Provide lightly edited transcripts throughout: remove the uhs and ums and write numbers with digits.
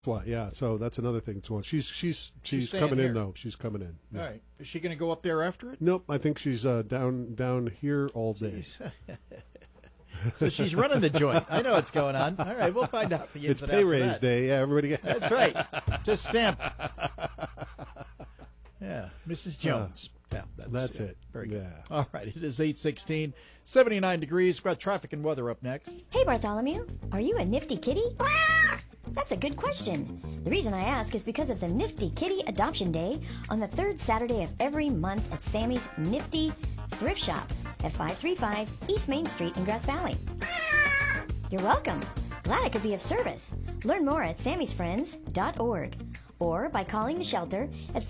fly. Yeah, so that's another thing that's going. She's staying coming here. in though. She's coming in. Yeah. All right. Is she going to go up there after it? Nope, I think she's down here all day. So she's running the joint. I know what's going on. All right, we'll find out the ins It's and pay outs of raise that. day. Yeah, everybody get. That's right. Just stamp. Yeah, Mrs. Jones. Yeah, That's it. Very good. Yeah. All right, it is 8:16, 79 degrees. We've got traffic and weather up next. Hey, Bartholomew, are you a nifty kitty? That's a good question. The reason I ask is because of the Nifty Kitty Adoption Day on the third Saturday of every month at Sammy's Nifty Thrift Shop at 535 East Main Street in Grass Valley. You're welcome. Glad I could be of service. Learn more at sammysfriends.org or by calling the shelter at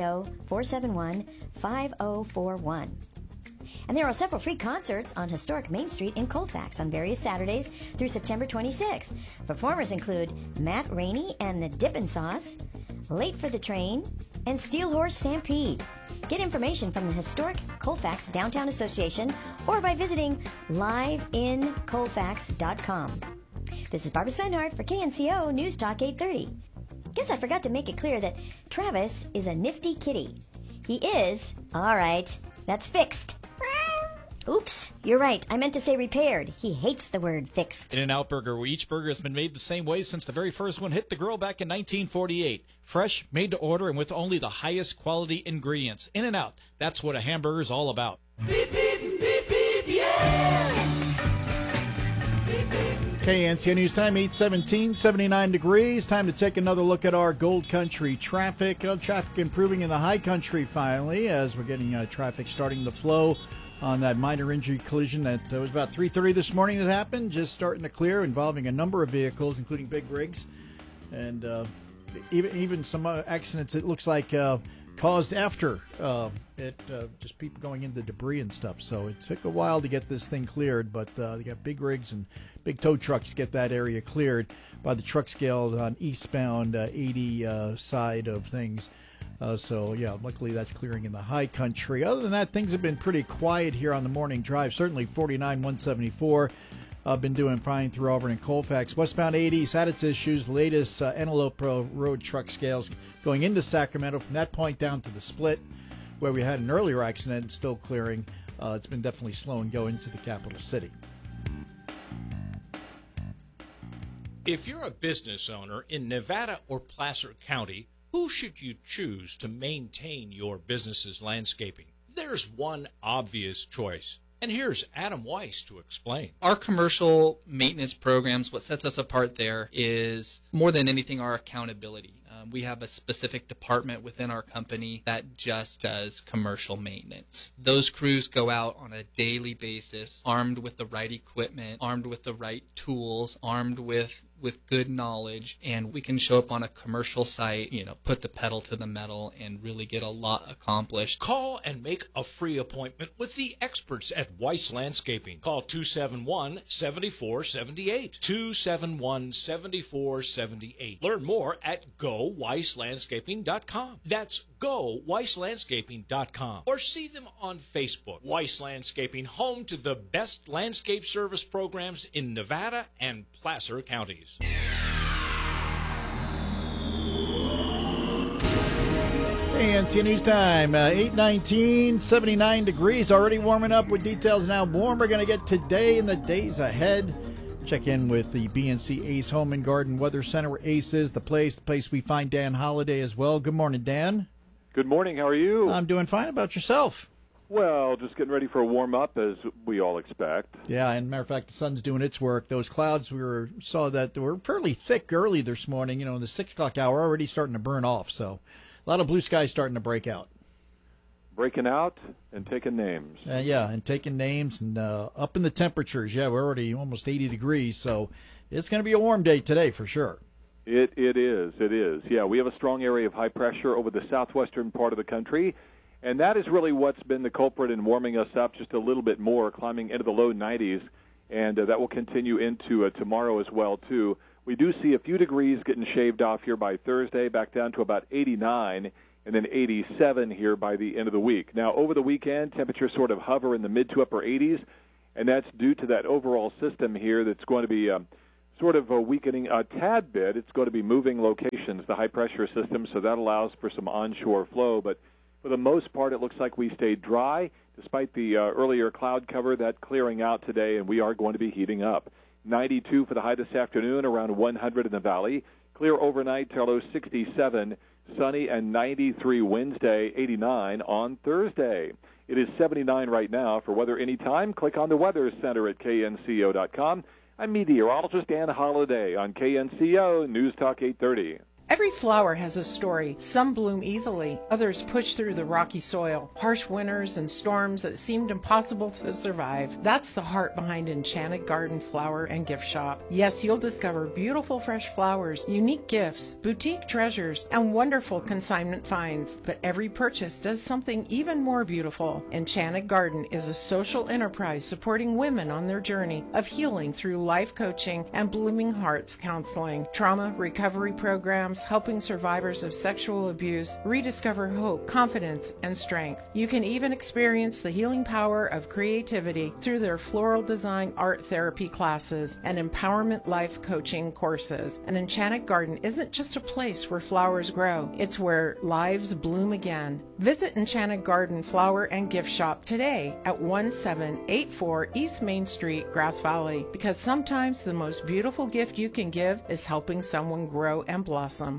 530-471-5041. And there are several free concerts on historic Main Street in Colfax on various Saturdays through September 26th. Performers include Matt Rainey and the Dippin' Sauce, Late for the Train, and Steel Horse Stampede. Get information from the historic Colfax Downtown Association or by visiting liveincolfax.com. This is Barbara Svenhart for KNCO News Talk 830. Guess I forgot to make it clear that Travis is a nifty kitty. He is, all right, that's fixed. Oops, you're right. I meant to say repaired. He hates the word fixed. In-N-Out Burger, where each burger has been made the same way since the very first one hit the grill back in 1948. Fresh, made to order, and with only the highest quality ingredients. In-N-Out, that's what a hamburger is all about. Beep, beep, beep, beep, yeah! KNCO News Time, 8:17, 79 degrees. Time to take another look at our Gold Country traffic. Traffic improving in the High Country finally as we're getting traffic starting to flow on that minor injury collision that was about 3:30 this morning that happened. Just starting to clear, involving a number of vehicles, including big rigs. And even some accidents it looks like caused after just people going into debris and stuff. So it took a while to get this thing cleared, but they got big rigs and big tow trucks to get that area cleared by the truck scale on eastbound 80 side of things. So, yeah, luckily that's clearing in the High Country. Other than that, things have been pretty quiet here on the morning drive. Certainly 49, 174. Been doing fine through Auburn and Colfax. Westbound 80's had its issues. Latest Antelope Road truck scales going into Sacramento from that point down to the split where we had an earlier accident and still clearing. It's been definitely slow and go into the capital city. If you're a business owner in Nevada or Placer County, who should you choose to maintain your business's landscaping? There's one obvious choice. And here's Adam Weiss to explain. Our commercial maintenance programs, what sets us apart there is more than anything our accountability. We have a specific department within our company that just does commercial maintenance. Those crews go out on a daily basis, armed with the right equipment, armed with the right tools, armed with good knowledge, and we can show up on a commercial site, put the pedal to the metal and really get a lot accomplished. Call and make a free appointment with the experts at Weiss Landscaping. Call 271-7478. 271-7478. Learn more at GoWeissLandscaping.com. That's GoWeissLandscaping.com. Or see them on Facebook. Weiss Landscaping, home to the best landscape service programs in Nevada and Placer counties. KNCO News Time, 8:19, 79 degrees, already warming up with details now. Warm we're going to get today and the days ahead. Check in with the BNC Ace Home and Garden Weather Center, where Ace is the place we find Dan Holliday as well. Good morning, Dan. Good morning. How are you? I'm doing fine. About yourself? Well, just getting ready for a warm-up, as we all expect. Yeah, and matter of fact, the sun's doing its work. Those clouds saw that they were fairly thick early this morning. In the 6 o'clock hour, already starting to burn off. So a lot of blue skies starting to break out. Breaking out and taking names. And taking names and up in the temperatures. Yeah, we're already almost 80 degrees, so it's going to be a warm day today for sure. It is. Yeah, we have a strong area of high pressure over the southwestern part of the country, and that is really what's been the culprit in warming us up just a little bit more, climbing into the low 90s, and that will continue into tomorrow as well, too. We do see a few degrees getting shaved off here by Thursday, back down to about 89, and then 87 here by the end of the week. Now, over the weekend, temperatures sort of hover in the mid to upper 80s, and that's due to that overall system here that's going to be sort of weakening a tad bit. It's going to be moving locations, the high-pressure system, so that allows for some onshore flow. But for the most part, it looks like we stayed dry, despite the earlier cloud cover. That clearing out today, and we are going to be heating up. 92 for the high this afternoon, around 100 in the valley. Clear overnight, low 67. Sunny and 93 Wednesday, 89 on Thursday. It is 79 right now. For weather anytime, click on the Weather Center at knco.com. I'm meteorologist Dan Holliday on KNCO News Talk 830. Every flower has a story. Some bloom easily, others push through the rocky soil, harsh winters and storms that seemed impossible to survive. That's the heart behind Enchanted Garden Flower and Gift Shop. Yes, you'll discover beautiful fresh flowers, unique gifts, boutique treasures, and wonderful consignment finds. But every purchase does something even more beautiful. Enchanted Garden is a social enterprise supporting women on their journey of healing through life coaching and Blooming Hearts counseling, trauma recovery programs, helping survivors of sexual abuse rediscover hope, confidence, and strength. You can even experience the healing power of creativity through their floral design art therapy classes and empowerment life coaching courses. An Enchanted Garden isn't just a place where flowers grow, it's where lives bloom again. Visit Enchanted Garden Flower and Gift Shop today at 1784 East Main Street, Grass Valley, because sometimes the most beautiful gift you can give is helping someone grow and blossom.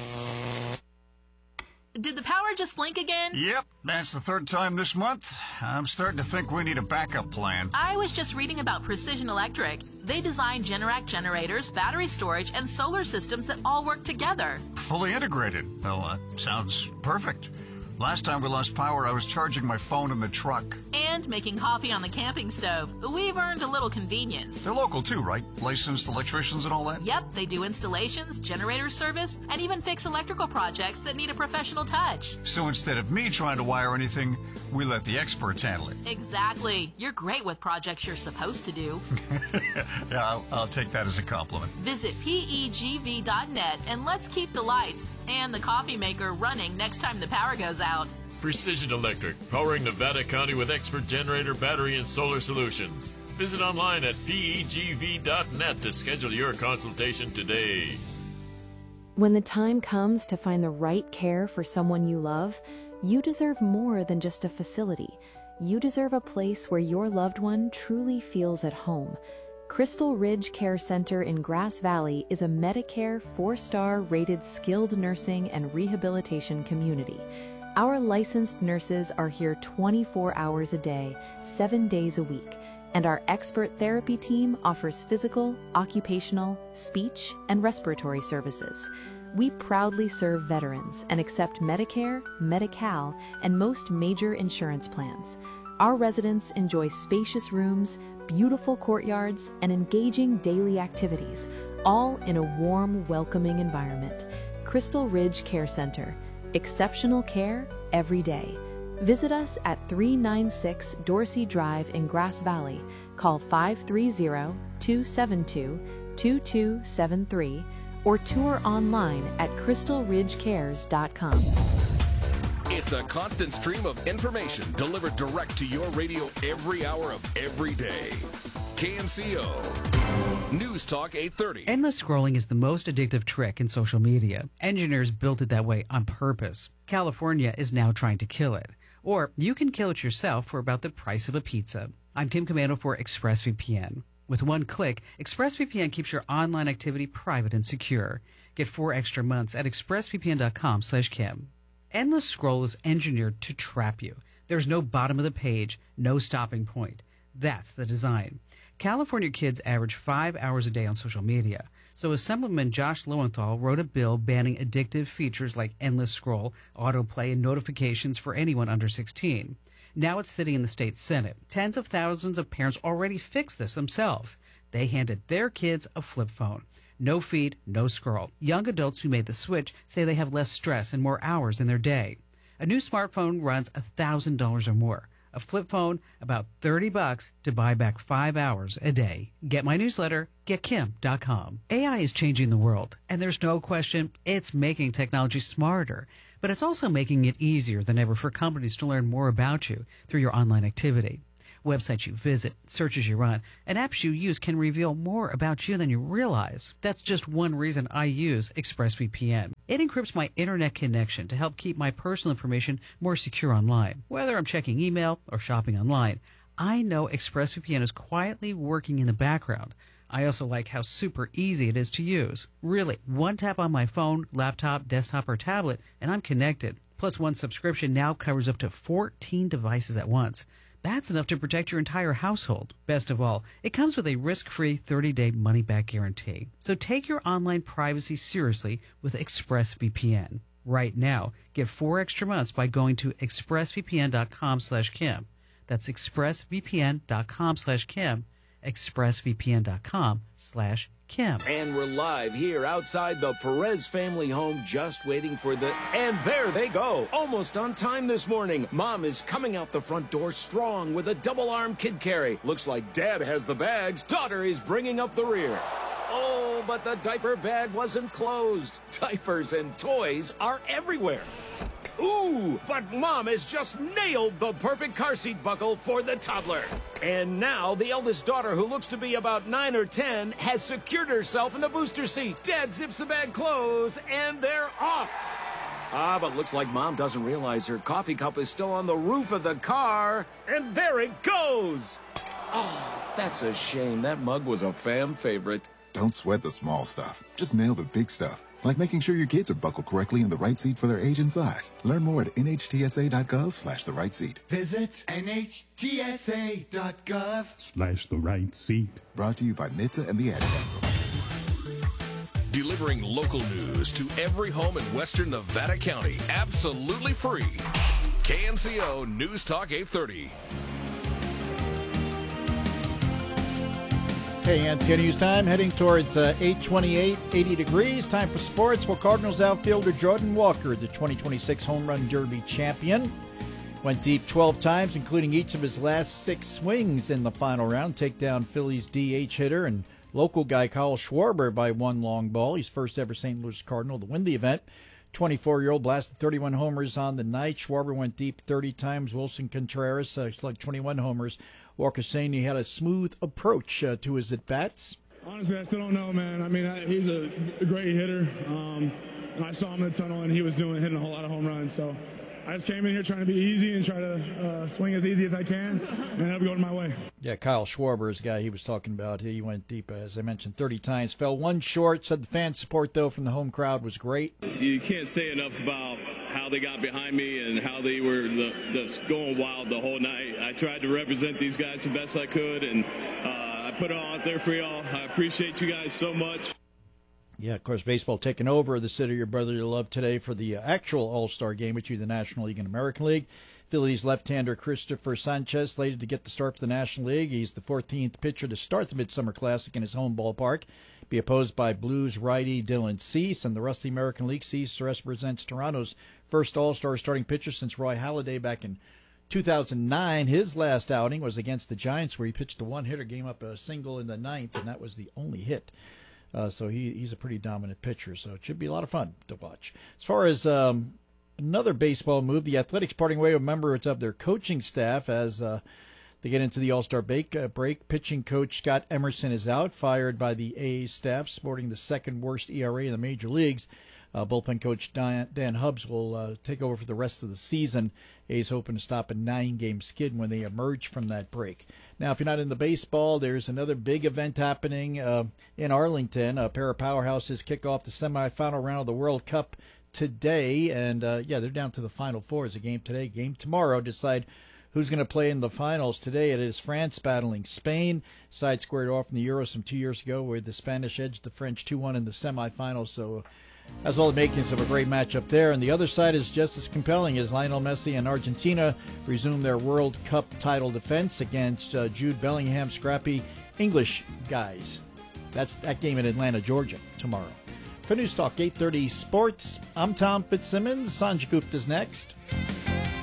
Did the power just blink again? Yep, that's the third time this month. I'm starting to think we need a backup plan. I was just reading about Precision Electric. They design Generac generators, battery storage, and solar systems that all work together. Fully integrated. Well, sounds perfect. Last time we lost power, I was charging my phone in the truck. And making coffee on the camping stove. We've earned a little convenience. They're local too, right? Licensed electricians and all that? Yep, they do installations, generator service, and even fix electrical projects that need a professional touch. So instead of me trying to wire anything, we let the experts handle it. Exactly. You're great with projects you're supposed to do. Yeah, I'll take that as a compliment. Visit PEGV.net and let's keep the lights and the coffee maker running next time the power goes out. Precision Electric, powering Nevada County with expert generator, battery, and solar solutions. Visit online at PEGV.net to schedule your consultation today. When the time comes to find the right care for someone you love, you deserve more than just a facility. You deserve a place where your loved one truly feels at home. Crystal Ridge Care Center in Grass Valley is a Medicare 4-star rated skilled nursing and rehabilitation community. Our licensed nurses are here 24 hours a day, 7 days a week, and our expert therapy team offers physical, occupational, speech, and respiratory services. We proudly serve veterans and accept Medicare, Medi-Cal, and most major insurance plans. Our residents enjoy spacious rooms, beautiful courtyards, and engaging daily activities, all in a warm, welcoming environment. Crystal Ridge Care Center. Exceptional care every day. Visit us at 396 Dorsey Drive in Grass Valley. Call 530-272-2273 or tour online at crystalridgecares.com. It's a constant stream of information delivered direct to your radio every hour of every day. KNCO News Talk 830. Endless scrolling is the most addictive trick in social media. Engineers built it that way on purpose. California is now trying to kill it. Or you can kill it yourself for about the price of a pizza. I'm Kim Commando for ExpressVPN. With one click, ExpressVPN keeps your online activity private and secure. Get 4 extra months at expressvpn.com/Kim. Endless scroll is engineered to trap you. There's no bottom of the page, no stopping point. That's the design. California kids average 5 hours a day on social media. So Assemblyman Josh Lowenthal wrote a bill banning addictive features like endless scroll, autoplay, and notifications for anyone under 16. Now it's sitting in the state Senate. Tens of thousands of parents already fixed this themselves. They handed their kids a flip phone. No feed, no scroll. Young adults who made the switch say they have less stress and more hours in their day. A new smartphone runs $1,000 or more. A flip phone, about $30 to buy back 5 hours a day. Get my newsletter, getkim.com. AI is changing the world, and there's no question it's making technology smarter, but it's also making it easier than ever for companies to learn more about you through your online activity. Websites you visit, searches you run, and apps you use can reveal more about you than you realize. That's just one reason I use ExpressVPN. It encrypts my internet connection to help keep my personal information more secure online. Whether I'm checking email or shopping online, I know ExpressVPN is quietly working in the background. I also like how super easy it is to use. Really, one tap on my phone, laptop, desktop, or tablet, and I'm connected. Plus, one subscription now covers up to 14 devices at once. That's enough to protect your entire household. Best of all, it comes with a risk-free 30-day money-back guarantee. So take your online privacy seriously with ExpressVPN. Right now, get 4 extra months by going to expressvpn.com/Kim. That's expressvpn.com/Kim. expressvpn.com/Kim. And we're live here outside the Perez family home, just waiting for the... And there they go! Almost on time this morning. Mom is coming out the front door strong with a double-arm kid carry. Looks like Dad has the bags. Daughter is bringing up the rear. Oh, but the diaper bag wasn't closed. Diapers and toys are everywhere. Ooh, but Mom has just nailed the perfect car seat buckle for the toddler. And now the eldest daughter, who looks to be about 9 or 10, has secured herself in the booster seat. Dad zips the bag closed, and they're off. But looks like Mom doesn't realize her coffee cup is still on the roof of the car. And there it goes. Oh, that's a shame. That mug was a fam favorite. Don't sweat the small stuff. Just nail the big stuff. Like making sure your kids are buckled correctly in the right seat for their age and size. Learn more at nhtsa.gov/the right seat. Visit nhtsa.gov/the right seat. Brought to you by NHTSA and the Ad Council. Delivering local news to every home in western Nevada County, absolutely free. KNCO News Talk 830. Okay, Antioch News time, heading towards 8:28, 80 degrees. Time for sports. Well, Cardinals outfielder Jordan Walker, the 2026 Home Run Derby champion, went deep 12 times, including each of his last 6 swings in the final round. Take down Phillies DH hitter and local guy Kyle Schwarber by 1 long ball. He's first ever St. Louis Cardinal to win the event. 24-year-old blasted 31 homers on the night. Schwarber went deep 30 times. Wilson Contreras slugged 21 homers. Walker saying he had a smooth approach to his at-bats. Honestly, I still don't know, man. I mean, he's a great hitter. And I saw him in the tunnel, and he was hitting a whole lot of home runs. So I just came in here trying to be easy and try to swing as easy as I can, and it'll be going my way. Yeah, Kyle Schwarber is the guy he was talking about. He went deep, as I mentioned, 30 times. Fell 1 short. Said the fan support, though, from the home crowd was great. You can't say enough about how they got behind me and how they were just going wild the whole night. I tried to represent these guys the best I could, and I put it all out there for y'all. I appreciate you guys so much. Yeah, of course, baseball taking over the city of your brotherly love today for the actual All-Star game between the National League and American League. Phillies left-hander Christopher Sanchez slated to get the start for the National League. He's the 14th pitcher to start the Midsummer Classic in his home ballpark. Be opposed by Blues righty Dylan Cease, and the rest of the American League. Cease represents Toronto's first All-Star starting pitcher since Roy Halladay back in 2009. His last outing was against the Giants, where he pitched a one-hitter, gave up a single in the 9th, and that was the only hit. So he's a pretty dominant pitcher, so it should be a lot of fun to watch. As far as another baseball move, the Athletics parting way with members of their coaching staff as they get into the All-Star break. Pitching coach Scott Emerson is out, fired by the A's staff, sporting the second worst ERA in the major leagues. Bullpen coach Dan Hubbs will take over for the rest of the season. A's hoping to stop a 9-game skid when they emerge from that break. Now, if you're not into baseball, there's another big event happening in Arlington. A pair of powerhouses kick off the semifinal round of the World Cup today. And, they're down to the Final Four. It's a game today, game tomorrow. Decide who's going to play in the finals. Today it is France battling Spain. Side squared off in the Euros from 2 years ago, where the Spanish edged the French 2-1 in the semifinals. So that's all the makings of a great matchup there. And the other side is just as compelling as Lionel Messi and Argentina resume their World Cup title defense against Jude Bellingham's scrappy English guys. That's that game in Atlanta, Georgia, tomorrow. For News Talk 830 Sports, I'm Tom Fitzsimmons. Sanjay Gupta's next.